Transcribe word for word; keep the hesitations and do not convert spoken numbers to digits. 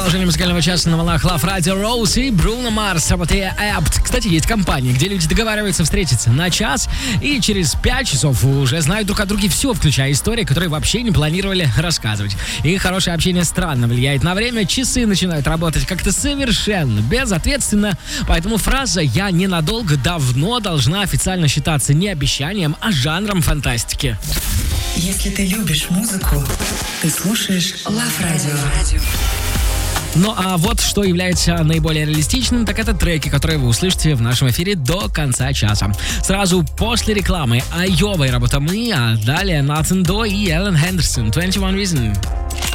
Продолжение музыкального часа на волнах Love Radio Rose и Bruno Mars. Работая Apt. Кстати, есть компании, где люди договариваются встретиться на час и через пять часов уже знают друг о друге все, включая истории, которые вообще не планировали рассказывать. И хорошее общение странно влияет на время. Часы начинают работать как-то совершенно безответственно. Поэтому фраза «я ненадолго» давно должна официально считаться не обещанием, а жанром фантастики. Если ты любишь музыку, ты слушаешь Love Radio. Ну а вот что является наиболее реалистичным, так это треки, которые вы услышите в нашем эфире до конца часа. Сразу после рекламы Айова и работа мы, а далее Натан До и Эллен Хендерсон, двадцать один Reason.